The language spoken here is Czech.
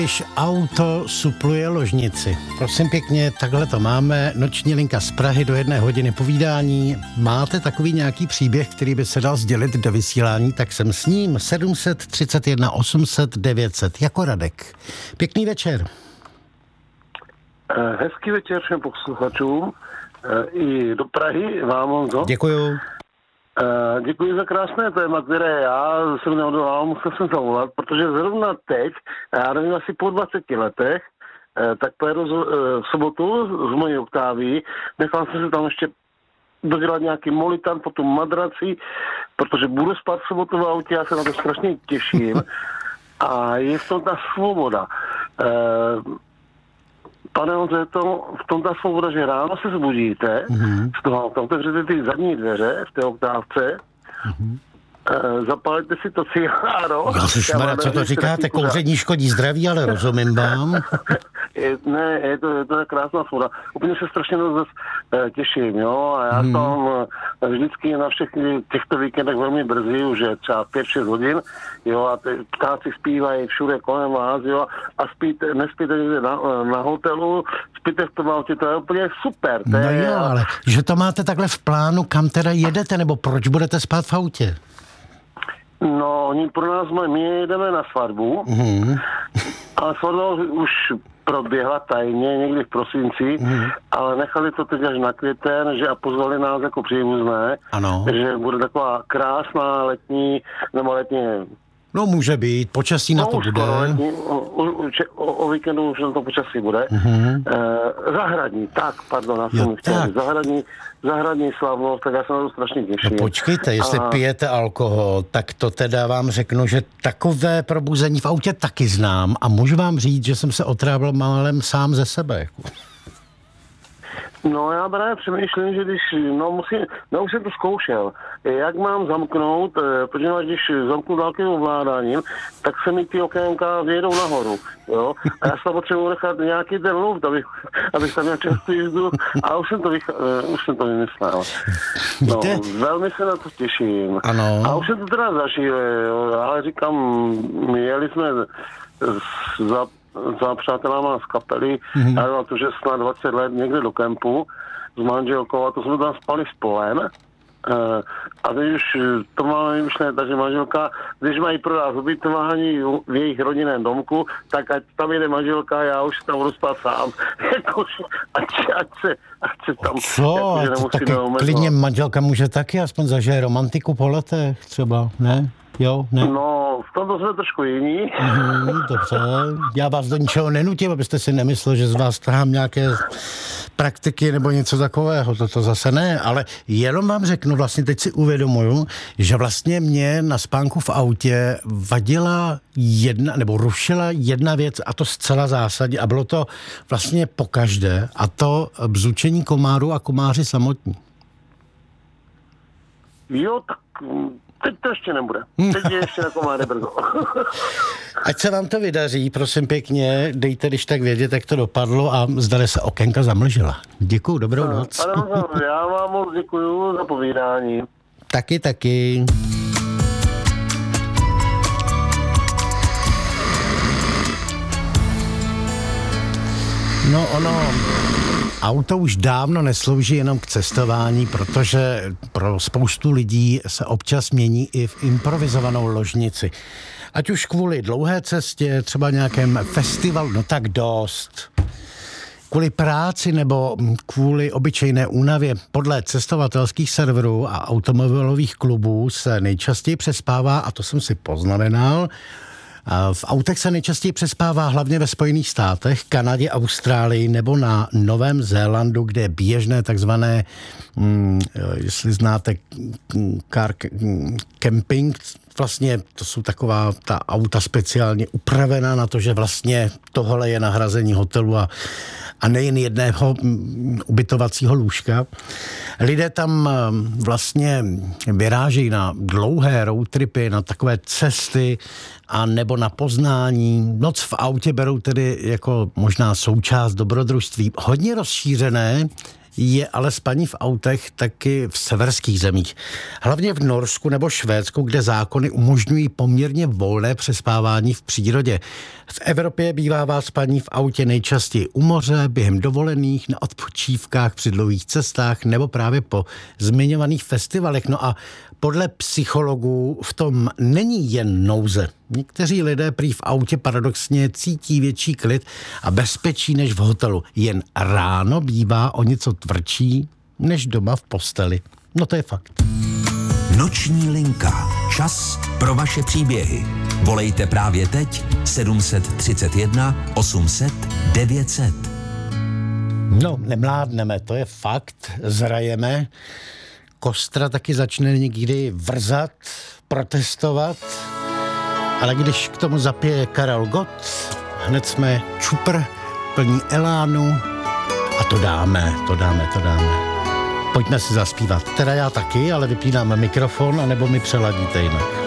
Když auto supluje ložnici. Prosím pěkně, takhle to máme. Noční linka z Prahy do 1 hodiny povídání. Máte takový nějaký příběh, který by se dal sdělit do vysílání, tak jsem s ním 731 800 900 jako Radek. Pěkný večer. Hezký večer všem posluchačům i do Prahy vám, Honzo. Děkuju. Děkuji za krásné téma, které já jsem neodolal, musel jsem zavolat, protože zrovna teď, já nevím, asi po 20 letech, tak pojedu v sobotu z mojí Octavii, nechal jsem se tam ještě dodělat nějaký molitan, potom madraci, protože budu spát v sobotu v autě, já se na to strašně těším a je v tom ta svoboda. Pane Honzo, je to v tom ta svoboda, že ráno se zbudíte, z toho auta otevřete ty zadní dveře v té Octávce, zapálíte si to cigáro. Ježišmarja, co to říkáte? Kouření škodí zdraví, ale rozumím vám. Je to krásná svoboda. Úplně se strašně dost těším, jo, a já tam vždycky na všech těchto víkendech velmi brzy, už je třeba 5-6 hodin, jo, a ty ptáci zpívají všude kolem vás, jo, a nespíte někde na hotelu, spíte v tom autě, to je úplně super. No jo, ale že to máte takhle v plánu, kam teda jedete, nebo proč budete spát v autě? No, oni pro nás, my jedeme na svatbu, ale svatba už proběhla tajně někdy v prosinci, ale nechali to teď až na květen, že a pozvali nás jako příbuzné, že bude taková krásná letní, no může být, počasí na to bude. O víkendu už na to počasí bude. Zahradní, zahradní slavnost, tak já se na to strašně těším. No počkejte, jestli pijete alkohol, tak to teda vám řeknu, že takové probuzení v autě taky znám a můžu vám říct, že jsem se otrávil málem sám ze sebe. No já právě přemýšlím, že už jsem to zkoušel, jak mám zamknout, protože když zamknu dálkovým ovládáním, tak se mi ty okénka vědou nahoru, jo, a já se potřebuji nechat nějaký ten luft, abych tam měl často jízdu, a už jsem to vymyslel. No, velmi se na to těším. Ano. A už jsem to teda zažil, jo, ale říkám, jeli jsme za přátelama z kapely, já na to, že snad 20 let někde do kempu s manželkou a to jsme tam spali spolem. A teď už to máme vymyšlené, takže manželka, když mají pro nás ubytování v jejich rodinném domku, tak ať tam jede manželka, já už tam budu spát sám. ať se tam... Co? To taky klidně manželka může taky aspoň zažije romantiku po letech třeba, ne? Jo, ne? No, v tomto jsme trošku jiní. Dobře, já vás do ničeho nenutím, abyste si nemyslel, že z vás tahám nějaké praktiky nebo něco takového, to zase ne, ale jenom vám řeknu, vlastně teď si uvědomuju, že vlastně mě na spánku v autě vadila rušila jedna věc a to zcela zásadně a bylo to vlastně pokaždé a to bzučení komárů a komáři samotní. Jo, tak... Teď to ještě nebude. Teď je ještě na komáře brzo. Ať se vám to vydaří, prosím pěkně, dejte když tak vědět, jak to dopadlo a zdali se okénka zamlžila. Děkuju, dobrou noc. Já vám moc děkuju za povídání. Taky. No auto už dávno neslouží jenom k cestování, protože pro spoustu lidí se občas mění i v improvizovanou ložnici. Ať už kvůli dlouhé cestě, třeba nějakém festivalu, no tak dost. Kvůli práci nebo kvůli obyčejné únavě podle cestovatelských serverů a automobilových klubů se nejčastěji přespává, a to jsem si poznamenal, v autech se nejčastěji přespává hlavně ve Spojených státech, Kanadě, Austrálii nebo na Novém Zélandu, kde je běžné takzvané, jestli znáte car camping, vlastně to jsou taková ta auta speciálně upravená na to, že vlastně tohle je nahrazení hotelu a nejen jedného ubytovacího lůžka. Lidé tam vlastně vyrážejí na dlouhé roadtripy, na takové cesty a nebo na poznání. Noc v autě berou tedy jako možná součást dobrodružství. Hodně rozšířené je ale spaní v autech taky v severských zemích. Hlavně v Norsku nebo Švédsku, kde zákony umožňují poměrně volné přespávání v přírodě. V Evropě bývá spaní v autě nejčastěji u moře, během dovolených, na odpočívkách, při dlouhých cestách nebo právě po zmiňovaných festivalech. No a podle psychologů v tom není jen nouze. Někteří lidé prý v autě paradoxně cítí větší klid a bezpečí než v hotelu. Jen ráno bývá o něco tvrdší než doma v posteli. No to je fakt. Noční linka. Čas pro vaše příběhy. Volejte právě teď 731 800 900. No, nemládneme, to je fakt. Zrajeme. Kostra taky začne někdy vrzat, protestovat. Ale když k tomu zapěje Karel Gott, hned jsme čupr, plní elánu a to dáme. Pojďme si zaspívat. Teda já taky, ale vypínám mikrofon, anebo mi přeladíte jinak.